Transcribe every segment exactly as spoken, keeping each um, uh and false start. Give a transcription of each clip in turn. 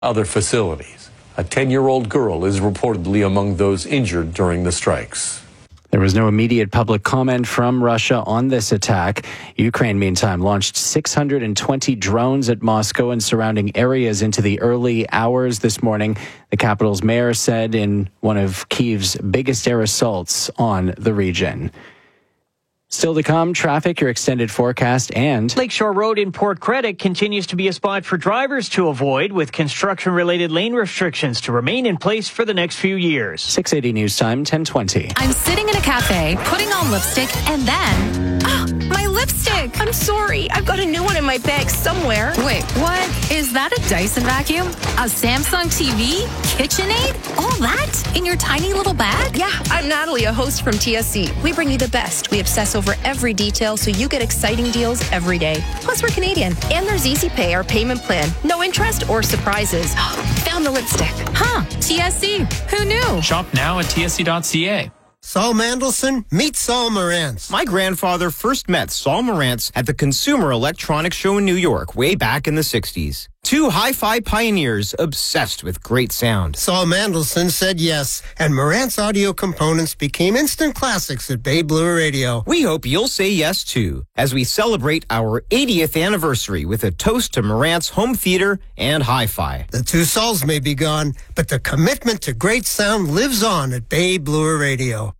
Other facilities. A ten-year-old girl is reportedly among those injured during the strikes. There was no immediate public comment from Russia on this attack. Ukraine, meantime, launched six hundred twenty drones at Moscow and surrounding areas into the early hours this morning. The capital's mayor said in one of Kyiv's biggest air assaults on the region. Still to come, traffic, your extended forecast, and Lakeshore Road in Port Credit continues to be a spot for drivers to avoid, with construction-related lane restrictions to remain in place for the next few years. six eighty News Time, ten twenty. I'm sitting in a cafe, putting on lipstick, and then... Oh, my lipstick! I'm sorry. I've got a new one in my bag somewhere. Wait, what? Is that a Dyson vacuum? A Samsung T V? KitchenAid? All that? In your tiny little bag? Yeah, I'm Natalie, a host from T S C. We bring you the best. We obsess over every detail so you get exciting deals every day. Plus, we're Canadian. And there's Easy Pay, our payment plan. No interest or surprises. Found the lipstick. Huh, T S C. Who knew? Shop now at T S C dot C A. Saul Mandelson, meet Saul Morantz. My grandfather first met Saul Morantz at the Consumer Electronics Show in New York way back in the sixties. Two hi-fi pioneers obsessed with great sound. Saul Mandelson said yes, and Morantz audio components became instant classics at Bay Blue Radio. We hope you'll say yes, too, as we celebrate our eightieth anniversary with a toast to Morantz home theater and hi-fi. The two Sauls may be gone, but the commitment to great sound lives on at Bay Blue Radio.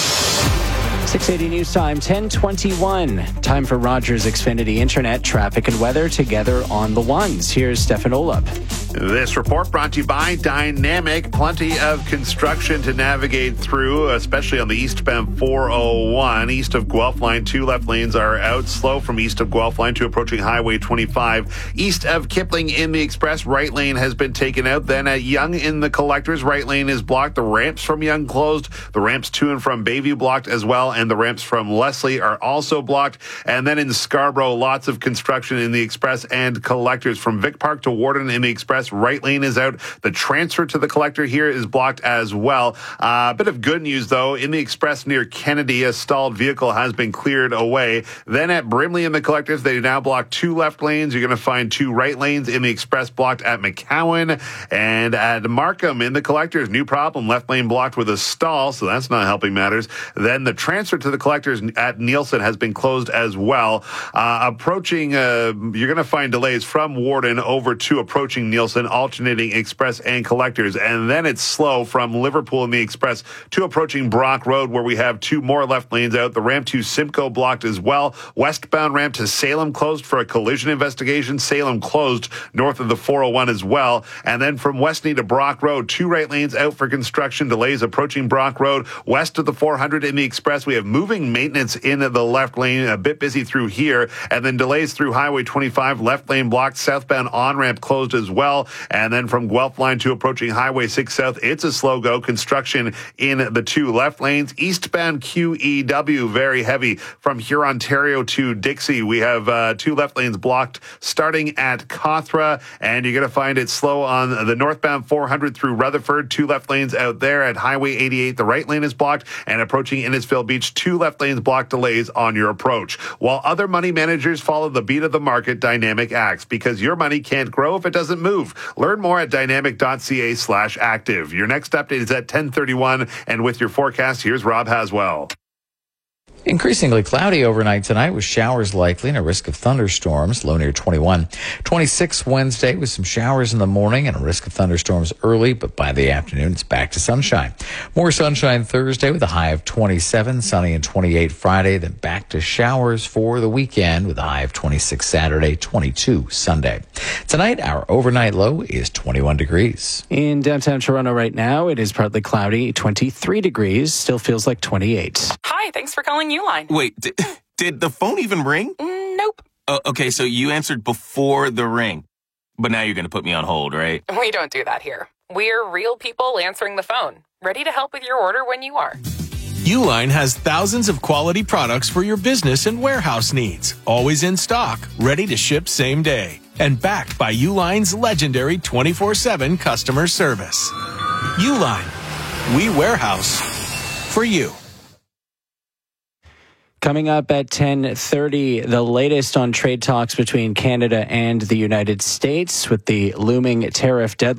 six eighty News Time, ten twenty-one. Time for Rogers Xfinity Internet, traffic and weather together on the ones. Here's Stefan Olop. This report brought to you by Dynamic. Plenty of construction to navigate through, especially on the eastbound four oh one. East of Guelph Line, two left lanes are out slow from east of Guelph Line to approaching Highway twenty-five. East of Kipling in the Express, right lane has been taken out. Then at Yonge in the Collectors, right lane is blocked. The ramps from Yonge closed. The ramps to and from Bayview blocked as well. And the ramps from Leslie are also blocked. And then in Scarborough, lots of construction in the Express and Collectors. From Vic Park to Warden in the Express, right lane is out. The transfer to the Collector here is blocked as well. A uh, bit of good news, though. In the Express near Kennedy, a stalled vehicle has been cleared away. Then at Brimley in the Collectors, they now block two left lanes. You're going to find two right lanes in the Express blocked at McCowan. And at Markham in the Collectors, new problem. Left lane blocked with a stall, so that's not helping matters. Then the transfer to the Collectors at Nielsen has been closed as well. Uh, approaching, uh, you're going to find delays from Warden over to approaching Nielsen, alternating Express and Collectors. And then it's slow from Liverpool in the Express to approaching Brock Road, where we have two more left lanes out. The ramp to Simcoe blocked as well. Westbound ramp to Salem closed for a collision investigation. Salem closed north of the four oh one as well. And then from Westney to Brock Road, two right lanes out for construction. Delays approaching Brock Road. West of the four hundred in the Express, we have moving maintenance in the left lane, a bit busy through here. And then delays through Highway twenty-five, left lane blocked. Southbound on-ramp closed as well. And then from Guelph Line to approaching Highway six South, it's a slow go. Construction in the two left lanes. Eastbound Q E W, very heavy from here, Ontario to Dixie. We have uh, two left lanes blocked starting at Cothra, and you're going to find it slow on the northbound four hundred through Rutherford. Two left lanes out there at Highway eighty-eight. The right lane is blocked, and approaching Innisfil Beach, two left lanes blocked. Delays on your approach. While other money managers follow the beat of the market, Dynamic acts, because your money can't grow if it doesn't move. Learn more at dynamic.ca slash active. Your next update is at ten thirty-one, and with your forecast, here's Rob Haswell. Increasingly cloudy overnight tonight with showers likely and a risk of thunderstorms, low near twenty-one. twenty-six Wednesday with some showers in the morning and a risk of thunderstorms early, but by the afternoon it's back to sunshine. More sunshine Thursday with a high of twenty-seven, sunny and twenty-eight Friday, then back to showers for the weekend with a high of twenty-six Saturday, twenty-two Sunday. Tonight, our overnight low is twenty-one degrees. In downtown Toronto right now, it is partly cloudy, twenty-three degrees, still feels like twenty-eight. Hi, thanks for calling Uline. Wait, did, did the phone even ring? Mm, nope. Uh, okay, so you answered before the ring. But now you're going to put me on hold, right? We don't do that here. We're real people answering the phone, ready to help with your order when you are. Uline has thousands of quality products for your business and warehouse needs. Always in stock, ready to ship same day. And backed by Uline's legendary twenty-four seven customer service. Uline. We warehouse for you. Coming up at ten thirty, the latest on trade talks between Canada and the United States with the looming tariff deadline.